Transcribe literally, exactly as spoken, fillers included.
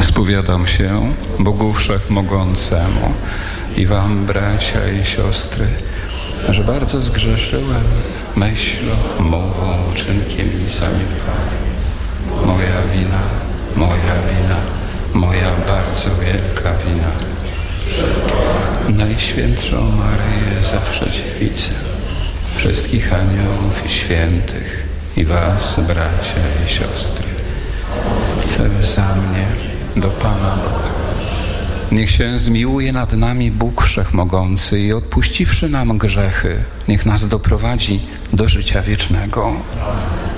Spowiadam się Bogu Wszechmogącemu i wam, bracia i siostry, że bardzo zgrzeszyłem myślą, mową, uczynkiem i zaniedbaniem. Moja wina, moja wina, moja bardzo wielka wina. Najświętszą Maryję, zawsze Dziewicę, wszystkich aniołów i świętych i was, bracia i siostry, też za mnie do Pana Boga. Niech się zmiłuje nad nami Bóg Wszechmogący i odpuściwszy nam grzechy, niech nas doprowadzi do życia wiecznego.